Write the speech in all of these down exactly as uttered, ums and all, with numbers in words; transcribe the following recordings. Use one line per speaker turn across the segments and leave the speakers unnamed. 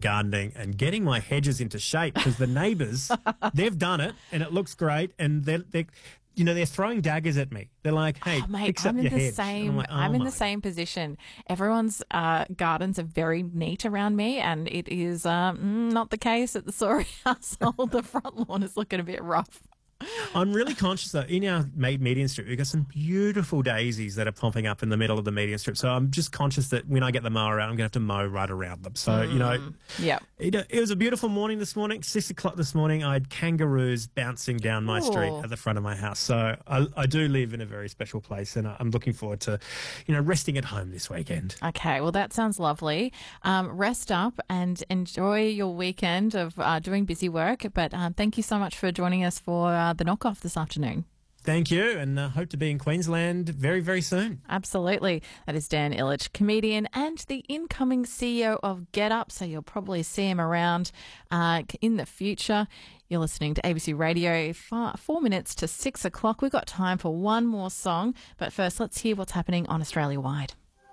gardening and getting my hedges into shape because the neighbours, they've done it and it looks great and they're, they're you know, they're throwing daggers at me. They're like, hey,
oh, mate,
fix
I'm
up
in
your
the
hedge.
same.
I'm, like, oh,
I'm in
my.
the same position. Everyone's uh, gardens are very neat around me, and it is um, not the case at the Sori household. The front lawn is looking a bit rough.
I'm really conscious that in our median strip, we've got some beautiful daisies that are popping up in the middle of the median strip. So I'm just conscious that when I get the mower out, I'm going to have to mow right around them. So, mm, you know,
yeah,
it, it was a beautiful morning this morning. Six o'clock this morning, I had kangaroos bouncing down my
Ooh.
street at the front of my house. So I, I do live in a very special place and I'm looking forward to, you know, resting at home this weekend.
Okay, well, that sounds lovely. Um, rest up and enjoy your weekend of uh, doing busy work. But um, thank you so much for joining us for uh, the knockoff this afternoon.
Thank you, and uh, hope to be in Queensland very, very soon.
Absolutely. That is Dan Ilic, comedian and the incoming C E O of Get Up, so you'll probably see him around uh, in the future. You're listening to A B C Radio, four, four minutes to six o'clock. We've got time for one more song, but first let's hear what's happening on Australia-wide.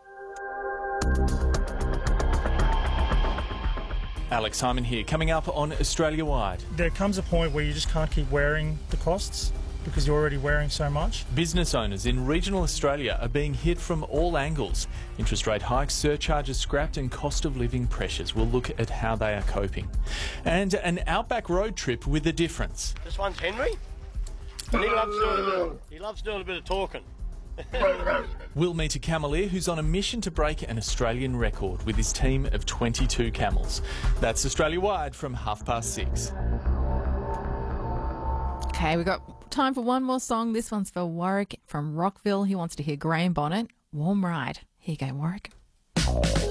Alex Simon here, coming up on Australia-wide.
There comes a point where you just can't keep wearing the costs because you're already wearing so much.
Business owners in regional Australia are being hit from all angles. Interest rate hikes, surcharges scrapped and cost of living pressures. We'll look at how they are coping. And an outback road trip with a difference.
This one's Henry, and he loves doing a bit of, he loves doing a bit of talking.
We'll meet a cameleer who's on a mission to break an Australian record with his team of twenty-two camels. That's Australia-wide from half past six.
Okay, we've got time for one more song. This one's for Warwick from Rockville. He wants to hear Graham Bonnet, Warm Ride. Here you go, Warwick.